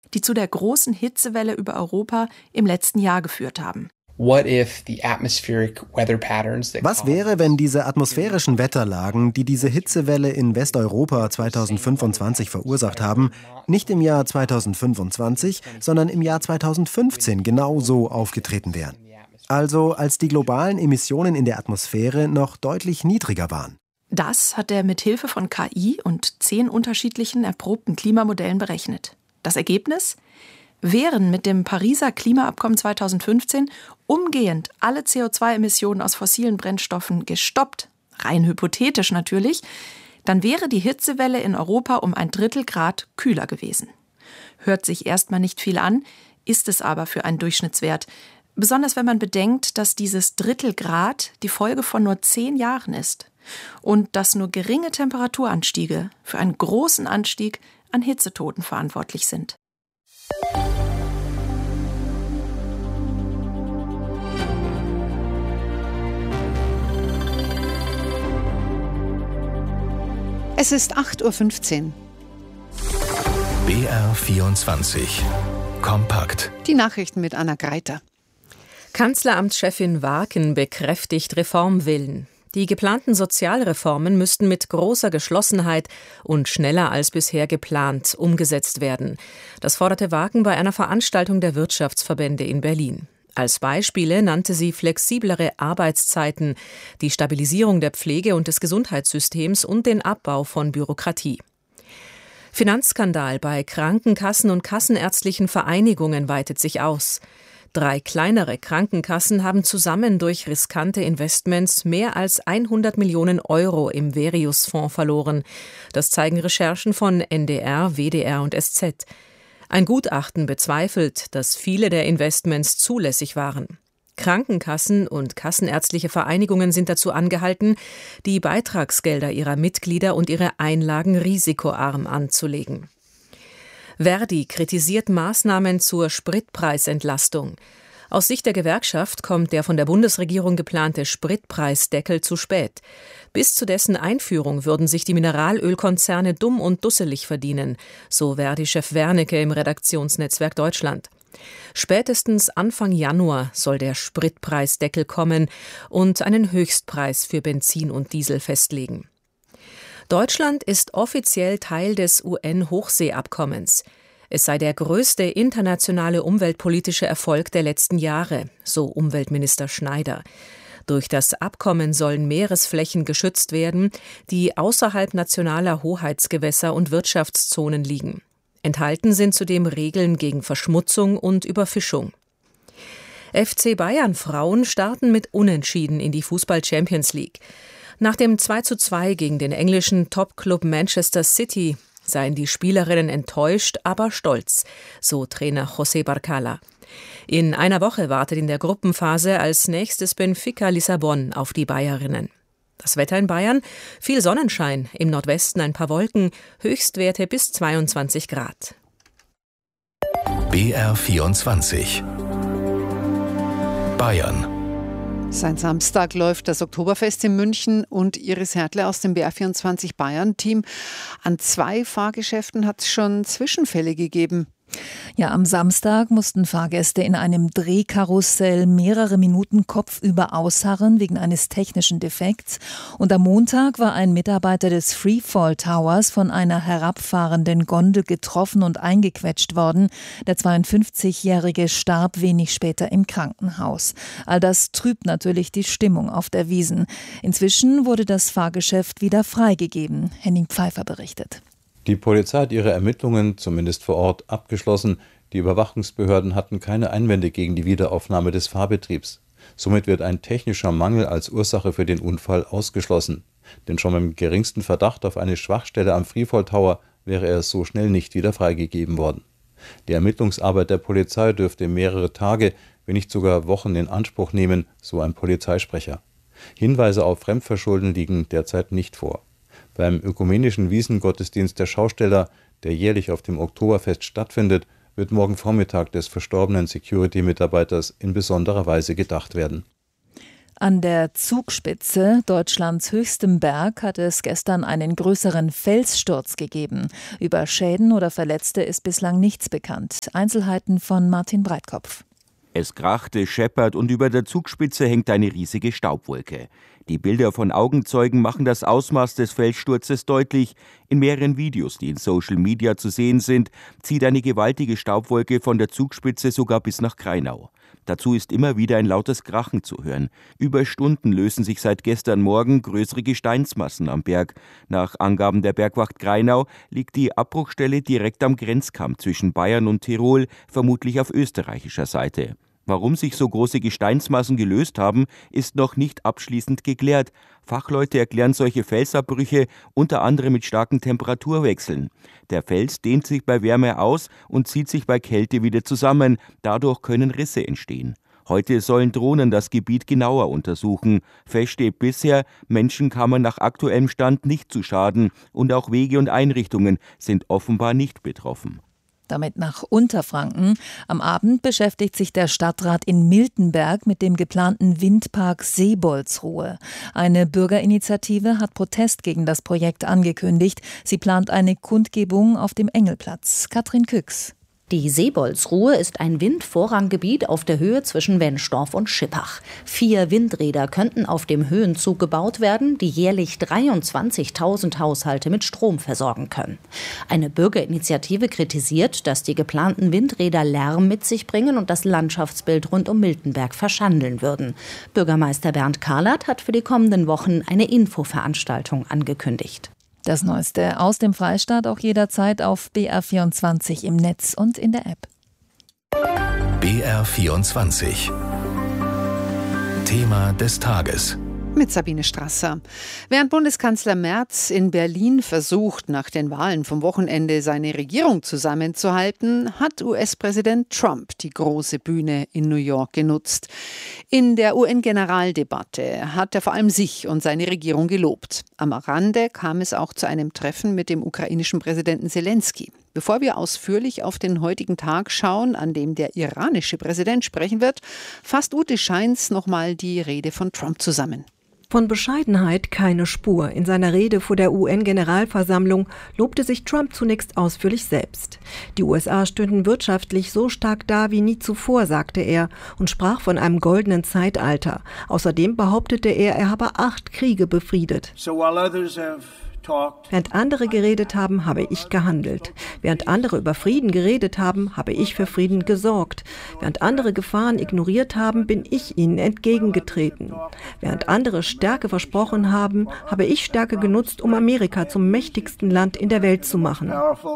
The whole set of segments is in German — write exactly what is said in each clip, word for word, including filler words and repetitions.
die zu der großen Hitzewelle über Europa im letzten Jahr geführt haben. Was wäre, wenn diese atmosphärischen Wetterlagen, die diese Hitzewelle in Westeuropa zweitausendfünfundzwanzig verursacht haben, nicht im Jahr zweitausendfünfundzwanzig, sondern im Jahr zweitausendfünfzehn genau so aufgetreten wären? Also als die globalen Emissionen in der Atmosphäre noch deutlich niedriger waren. Das hat er mit Hilfe von K I und zehn unterschiedlichen erprobten Klimamodellen berechnet. Das Ergebnis? Wären mit dem Pariser Klimaabkommen zweitausendfünfzehn umgehend alle C O zwei Emissionen aus fossilen Brennstoffen gestoppt, rein hypothetisch natürlich, dann wäre die Hitzewelle in Europa um ein Drittel Grad kühler gewesen. Hört sich erstmal nicht viel an, ist es aber für einen Durchschnittswert. Besonders wenn man bedenkt, dass dieses Drittel Grad die Folge von nur zehn Jahren ist und dass nur geringe Temperaturanstiege für einen großen Anstieg an Hitzetoten verantwortlich sind. Es ist acht Uhr fünfzehn. B R vierundzwanzig. Kompakt. Die Nachrichten mit Anna Greiter. Kanzleramtschefin Waaken bekräftigt Reformwillen. Die geplanten Sozialreformen müssten mit großer Geschlossenheit und schneller als bisher geplant umgesetzt werden. Das forderte Waaken bei einer Veranstaltung der Wirtschaftsverbände in Berlin. Als Beispiele nannte sie flexiblere Arbeitszeiten, die Stabilisierung der Pflege- und des Gesundheitssystems und den Abbau von Bürokratie. Finanzskandal bei Krankenkassen und kassenärztlichen Vereinigungen weitet sich aus. Drei kleinere Krankenkassen haben zusammen durch riskante Investments mehr als hundert Millionen Euro im Verius-Fonds verloren. Das zeigen Recherchen von N D R, W D R und S Z. Ein Gutachten bezweifelt, dass viele der Investments zulässig waren. Krankenkassen und kassenärztliche Vereinigungen sind dazu angehalten, die Beitragsgelder ihrer Mitglieder und ihre Einlagen risikoarm anzulegen. Verdi kritisiert Maßnahmen zur Spritpreisentlastung. Aus Sicht der Gewerkschaft kommt der von der Bundesregierung geplante Spritpreisdeckel zu spät. Bis zu dessen Einführung würden sich die Mineralölkonzerne dumm und dusselig verdienen, so Verdi-Chef Wernicke im Redaktionsnetzwerk Deutschland. Spätestens Anfang Januar soll der Spritpreisdeckel kommen und einen Höchstpreis für Benzin und Diesel festlegen. Deutschland ist offiziell Teil des U N-Hochseeabkommens. Es sei der größte internationale umweltpolitische Erfolg der letzten Jahre, so Umweltminister Schneider. Durch das Abkommen sollen Meeresflächen geschützt werden, die außerhalb nationaler Hoheitsgewässer und Wirtschaftszonen liegen. Enthalten sind zudem Regeln gegen Verschmutzung und Überfischung. F C Bayern Frauen starten mit Unentschieden in die Fußball-Champions League. Nach dem zwei zu zwei gegen den englischen Topclub Manchester City seien die Spielerinnen enttäuscht, aber stolz, so Trainer José Barcala. In einer Woche wartet in der Gruppenphase als nächstes Benfica Lissabon auf die Bayerinnen. Das Wetter in Bayern: viel Sonnenschein, im Nordwesten ein paar Wolken, Höchstwerte bis zweiundzwanzig Grad. B R vierundzwanzig. Bayern. Seit Samstag läuft das Oktoberfest in München und Iris Hertle aus dem B R vierundzwanzig Bayern-Team. An zwei Fahrgeschäften hat es schon Zwischenfälle gegeben. Ja, am Samstag mussten Fahrgäste in einem Drehkarussell mehrere Minuten kopfüber ausharren wegen eines technischen Defekts. Und am Montag war ein Mitarbeiter des Freefall Towers von einer herabfahrenden Gondel getroffen und eingequetscht worden. Der zweiundfünfzigjährige starb wenig später im Krankenhaus. All das trübt natürlich die Stimmung auf der Wiesn. Inzwischen wurde das Fahrgeschäft wieder freigegeben. Henning Pfeiffer berichtet. Die Polizei hat ihre Ermittlungen, zumindest vor Ort, abgeschlossen. Die Überwachungsbehörden hatten keine Einwände gegen die Wiederaufnahme des Fahrbetriebs. Somit wird ein technischer Mangel als Ursache für den Unfall ausgeschlossen. Denn schon beim geringsten Verdacht auf eine Schwachstelle am Freefall Tower wäre er so schnell nicht wieder freigegeben worden. Die Ermittlungsarbeit der Polizei dürfte mehrere Tage, wenn nicht sogar Wochen in Anspruch nehmen, so ein Polizeisprecher. Hinweise auf Fremdverschulden liegen derzeit nicht vor. Beim ökumenischen Wiesengottesdienst der Schausteller, der jährlich auf dem Oktoberfest stattfindet, wird morgen Vormittag des verstorbenen Security-Mitarbeiters in besonderer Weise gedacht werden. An der Zugspitze, Deutschlands höchstem Berg, hat es gestern einen größeren Felssturz gegeben. Über Schäden oder Verletzte ist bislang nichts bekannt. Einzelheiten von Martin Breitkopf. Es krachte, scheppert und über der Zugspitze hängt eine riesige Staubwolke. Die Bilder von Augenzeugen machen das Ausmaß des Felssturzes deutlich. In mehreren Videos, die in Social Media zu sehen sind, zieht eine gewaltige Staubwolke von der Zugspitze sogar bis nach Grainau. Dazu ist immer wieder ein lautes Krachen zu hören. Über Stunden lösen sich seit gestern Morgen größere Gesteinsmassen am Berg. Nach Angaben der Bergwacht Grainau liegt die Abbruchstelle direkt am Grenzkamm zwischen Bayern und Tirol, vermutlich auf österreichischer Seite. Warum sich so große Gesteinsmassen gelöst haben, ist noch nicht abschließend geklärt. Fachleute erklären solche Felsabbrüche unter anderem mit starken Temperaturwechseln. Der Fels dehnt sich bei Wärme aus und zieht sich bei Kälte wieder zusammen. Dadurch können Risse entstehen. Heute sollen Drohnen das Gebiet genauer untersuchen. Fest steht bisher, Menschen kamen nach aktuellem Stand nicht zu Schaden und auch Wege und Einrichtungen sind offenbar nicht betroffen. Damit nach Unterfranken. Am Abend beschäftigt sich der Stadtrat in Miltenberg mit dem geplanten Windpark Seebolzruhe. Eine Bürgerinitiative hat Protest gegen das Projekt angekündigt. Sie plant eine Kundgebung auf dem Engelplatz. Katrin Küchs. Die Seebolzruhe ist ein Windvorranggebiet auf der Höhe zwischen Wennstorf und Schippach. Vier Windräder könnten auf dem Höhenzug gebaut werden, die jährlich dreiundzwanzigtausend Haushalte mit Strom versorgen können. Eine Bürgerinitiative kritisiert, dass die geplanten Windräder Lärm mit sich bringen und das Landschaftsbild rund um Miltenberg verschandeln würden. Bürgermeister Bernd Karlert hat für die kommenden Wochen eine Infoveranstaltung angekündigt. Das Neueste aus dem Freistaat auch jederzeit auf B R vierundzwanzig im Netz und in der App. B R vierundzwanzig. Thema des Tages. Mit Sabine Strasser. Während Bundeskanzler Merz in Berlin versucht, nach den Wahlen vom Wochenende seine Regierung zusammenzuhalten, hat U S-Präsident Trump die große Bühne in New York genutzt. In der U N-Generaldebatte hat er vor allem sich und seine Regierung gelobt. Am Rande kam es auch zu einem Treffen mit dem ukrainischen Präsidenten Zelensky. Bevor wir ausführlich auf den heutigen Tag schauen, an dem der iranische Präsident sprechen wird, fasst Ute Scheins nochmal die Rede von Trump zusammen. Von Bescheidenheit keine Spur. In seiner Rede vor der U N-Generalversammlung lobte sich Trump zunächst ausführlich selbst. Die U S A stünden wirtschaftlich so stark da wie nie zuvor, sagte er und sprach von einem goldenen Zeitalter. Außerdem behauptete er, er habe acht Kriege befriedet. So while others have Während andere geredet haben, habe ich gehandelt. Während andere über Frieden geredet haben, habe ich für Frieden gesorgt. Während andere Gefahren ignoriert haben, bin ich ihnen entgegengetreten. Während andere Stärke versprochen haben, habe ich Stärke genutzt, um Amerika zum mächtigsten Land in der Welt zu machen.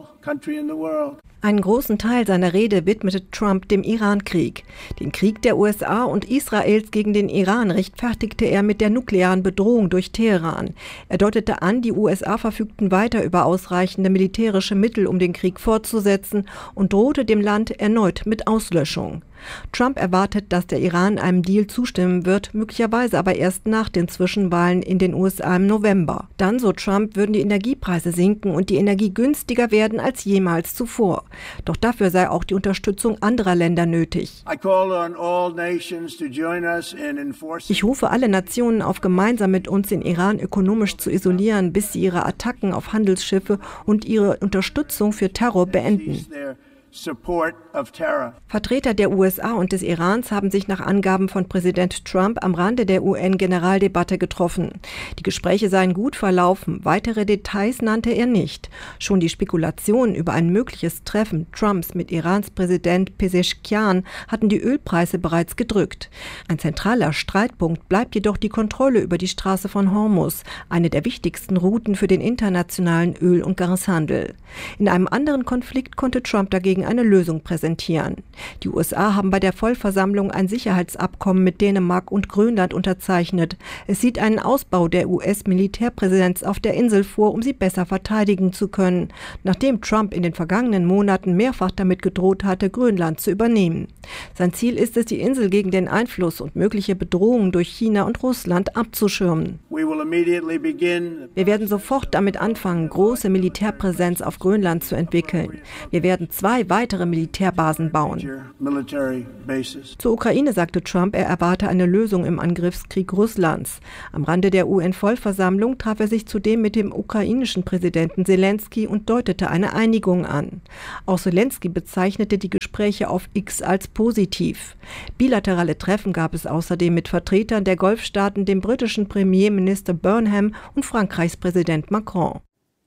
Einen großen Teil seiner Rede widmete Trump dem Iran-Krieg. Den Krieg der U S A und Israels gegen den Iran rechtfertigte er mit der nuklearen Bedrohung durch Teheran. Er deutete an, die U S A verfügten weiter über ausreichende militärische Mittel, um den Krieg fortzusetzen, und drohte dem Land erneut mit Auslöschung. Trump erwartet, dass der Iran einem Deal zustimmen wird, möglicherweise aber erst nach den Zwischenwahlen in den U S A im November. Dann, so Trump, würden die Energiepreise sinken und die Energie günstiger werden als jemals zuvor. Doch dafür sei auch die Unterstützung anderer Länder nötig. Ich rufe alle Nationen auf, gemeinsam mit uns den Iran ökonomisch zu isolieren, bis sie ihre Attacken auf Handelsschiffe und ihre Unterstützung für Terror beenden. Vertreter der U S A und des Irans haben sich nach Angaben von Präsident Trump am Rande der U N-Generaldebatte getroffen. Die Gespräche seien gut verlaufen. Weitere Details nannte er nicht. Schon die Spekulationen über ein mögliches Treffen Trumps mit Irans Präsident Pezeshkian hatten die Ölpreise bereits gedrückt. Ein zentraler Streitpunkt bleibt jedoch die Kontrolle über die Straße von Hormuz, eine der wichtigsten Routen für den internationalen Öl- und Gashandel. In einem anderen Konflikt konnte Trump dagegen eine Lösung präsentieren. Die U S A haben bei der Vollversammlung ein Sicherheitsabkommen mit Dänemark und Grönland unterzeichnet. Es sieht einen Ausbau der U S-Militärpräsenz auf der Insel vor, um sie besser verteidigen zu können, nachdem Trump in den vergangenen Monaten mehrfach damit gedroht hatte, Grönland zu übernehmen. Sein Ziel ist es, die Insel gegen den Einfluss und mögliche Bedrohungen durch China und Russland abzuschirmen. Wir werden sofort damit anfangen, große Militärpräsenz auf Grönland zu entwickeln. Wir werden zwei will weitere Militärbasen bauen. Zur Ukraine sagte Trump, er erwarte eine Lösung im Angriffskrieg Russlands. Am Rande der U N-Vollversammlung traf er sich zudem mit dem ukrainischen Präsidenten Selensky und deutete eine Einigung an. Auch Selensky bezeichnete die Gespräche auf X als positiv. Bilaterale Treffen gab es außerdem mit Vertretern der Golfstaaten, dem britischen Premierminister Burnham und Frankreichs Präsident Macron.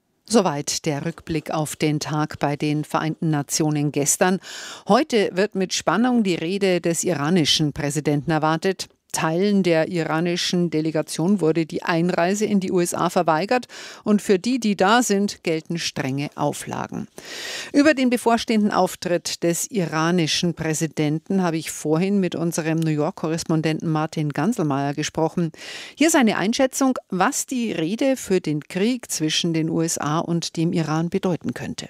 Soweit der Rückblick auf den Tag bei den Vereinten Nationen gestern. Heute wird mit Spannung die Rede des iranischen Präsidenten erwartet. Teilen der iranischen Delegation wurde die Einreise in die U S A verweigert und für die, die da sind, gelten strenge Auflagen. Über den bevorstehenden Auftritt des iranischen Präsidenten habe ich vorhin mit unserem New York-Korrespondenten Martin Ganselmeier gesprochen. Hier seine Einschätzung, was die Rede für den Krieg zwischen den U S A und dem Iran bedeuten könnte.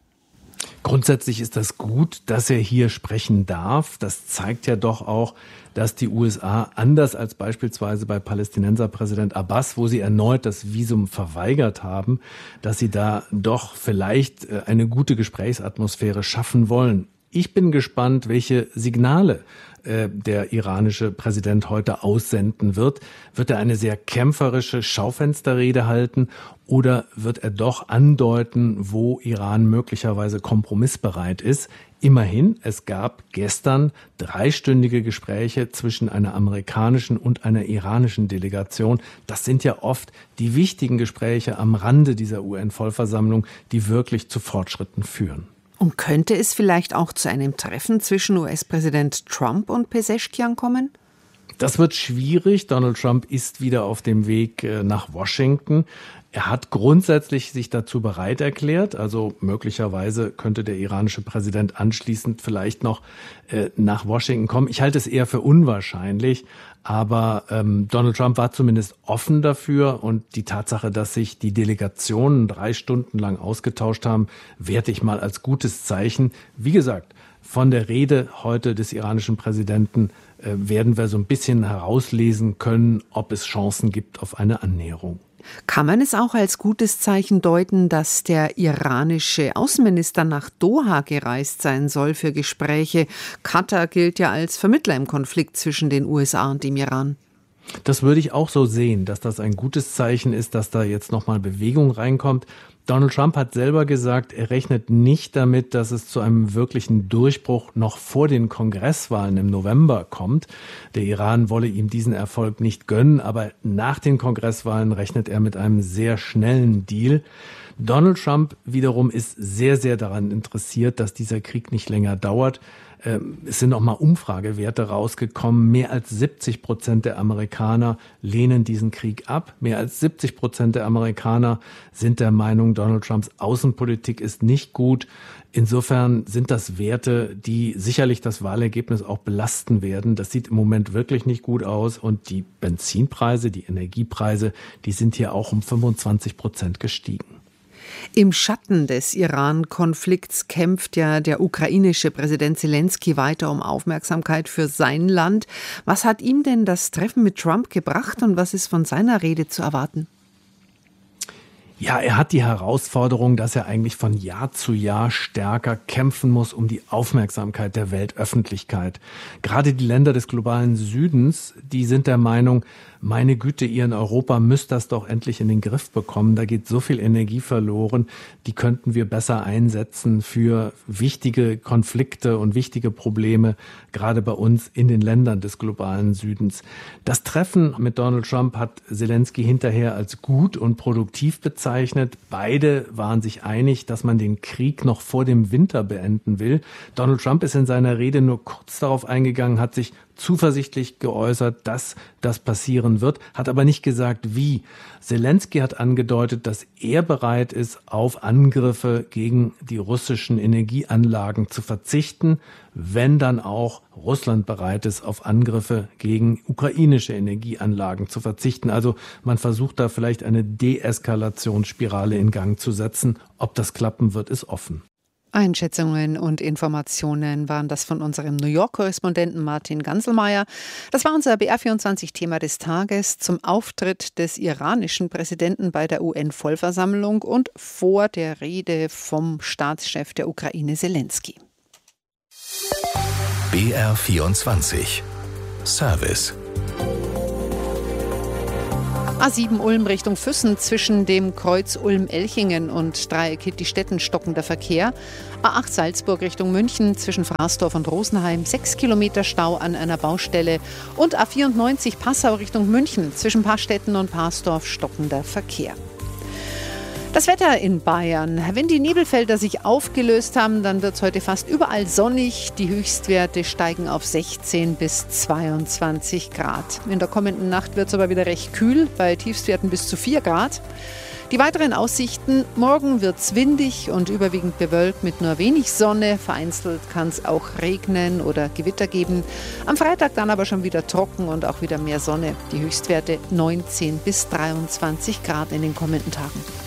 Grundsätzlich ist das gut, dass er hier sprechen darf. Das zeigt ja doch auch, dass die U S A anders als beispielsweise bei Palästinenserpräsident Abbas, wo sie erneut das Visum verweigert haben, dass sie da doch vielleicht eine gute Gesprächsatmosphäre schaffen wollen. Ich bin gespannt, welche Signale äh, der iranische Präsident heute aussenden wird. Wird er eine sehr kämpferische Schaufensterrede halten oder wird er doch andeuten, wo Iran möglicherweise kompromissbereit ist? Immerhin, es gab gestern dreistündige Gespräche zwischen einer amerikanischen und einer iranischen Delegation. Das sind ja oft die wichtigen Gespräche am Rande dieser U N-Vollversammlung, die wirklich zu Fortschritten führen. Und könnte es vielleicht auch zu einem Treffen zwischen U S-Präsident Trump und Pezeschkian kommen? Das wird schwierig. Donald Trump ist wieder auf dem Weg nach Washington. Er hat grundsätzlich sich dazu bereit erklärt. Also möglicherweise könnte der iranische Präsident anschließend vielleicht noch äh, nach Washington kommen. Ich halte es eher für unwahrscheinlich. Aber ähm, Donald Trump war zumindest offen dafür. Und die Tatsache, dass sich die Delegationen drei Stunden lang ausgetauscht haben, werte ich mal als gutes Zeichen. Wie gesagt, von der Rede heute des iranischen Präsidenten äh, werden wir so ein bisschen herauslesen können, ob es Chancen gibt auf eine Annäherung. Kann man es auch als gutes Zeichen deuten, dass der iranische Außenminister nach Doha gereist sein soll für Gespräche? Katar gilt ja als Vermittler im Konflikt zwischen den U S A und dem Iran. Das würde ich auch so sehen, dass das ein gutes Zeichen ist, dass da jetzt nochmal Bewegung reinkommt. Donald Trump hat selber gesagt, er rechnet nicht damit, dass es zu einem wirklichen Durchbruch noch vor den Kongresswahlen im November kommt. Der Iran wolle ihm diesen Erfolg nicht gönnen, aber nach den Kongresswahlen rechnet er mit einem sehr schnellen Deal. Donald Trump wiederum ist sehr, sehr daran interessiert, dass dieser Krieg nicht länger dauert. Es sind auch mal Umfragewerte rausgekommen. Mehr als siebzig Prozent der Amerikaner lehnen diesen Krieg ab. Mehr als siebzig Prozent der Amerikaner sind der Meinung, Donald Trumps Außenpolitik ist nicht gut. Insofern sind das Werte, die sicherlich das Wahlergebnis auch belasten werden. Das sieht im Moment wirklich nicht gut aus. Und die Benzinpreise, die Energiepreise, die sind hier auch um fünfundzwanzig Prozent gestiegen. Im Schatten des Iran-Konflikts kämpft ja der ukrainische Präsident Selensky weiter um Aufmerksamkeit für sein Land. Was hat ihm denn das Treffen mit Trump gebracht und was ist von seiner Rede zu erwarten? Ja, er hat die Herausforderung, dass er eigentlich von Jahr zu Jahr stärker kämpfen muss um die Aufmerksamkeit der Weltöffentlichkeit. Gerade die Länder des globalen Südens, die sind der Meinung, meine Güte, ihr in Europa müsst das doch endlich in den Griff bekommen. Da geht so viel Energie verloren. Die könnten wir besser einsetzen für wichtige Konflikte und wichtige Probleme, gerade bei uns in den Ländern des globalen Südens. Das Treffen mit Donald Trump hat Selensky hinterher als gut und produktiv bezeichnet. Beide waren sich einig, dass man den Krieg noch vor dem Winter beenden will. Donald Trump ist in seiner Rede nur kurz darauf eingegangen, hat sich zuversichtlich geäußert, dass das passieren wird, hat aber nicht gesagt, wie. Selensky hat angedeutet, dass er bereit ist, auf Angriffe gegen die russischen Energieanlagen zu verzichten, wenn dann auch Russland bereit ist, auf Angriffe gegen ukrainische Energieanlagen zu verzichten. Also man versucht da vielleicht eine Deeskalationsspirale in Gang zu setzen. Ob das klappen wird, ist offen. Einschätzungen und Informationen waren das von unserem New York-Korrespondenten Martin Ganselmeier. Das war unser B R vierundzwanzig-Thema des Tages zum Auftritt des iranischen Präsidenten bei der U N-Vollversammlung und vor der Rede vom Staatschef der Ukraine Zelensky. B R vierundzwanzig Service. A sieben Ulm Richtung Füssen zwischen dem Kreuz Ulm-Elchingen und Dreieck Hitti-Stetten stockender Verkehr. A acht Salzburg Richtung München zwischen Fraßdorf und Rosenheim sechs Kilometer Stau an einer Baustelle. Und A vierundneunzig Passau Richtung München zwischen Pastetten und Parsdorf stockender Verkehr. Das Wetter in Bayern. Wenn die Nebelfelder sich aufgelöst haben, dann wird es heute fast überall sonnig. Die Höchstwerte steigen auf sechzehn bis zweiundzwanzig Grad. In der kommenden Nacht wird es aber wieder recht kühl, bei Tiefstwerten bis zu vier Grad. Die weiteren Aussichten: Morgen wird es windig und überwiegend bewölkt mit nur wenig Sonne. Vereinzelt kann es auch regnen oder Gewitter geben. Am Freitag dann aber schon wieder trocken und auch wieder mehr Sonne. Die Höchstwerte neunzehn bis dreiundzwanzig Grad in den kommenden Tagen.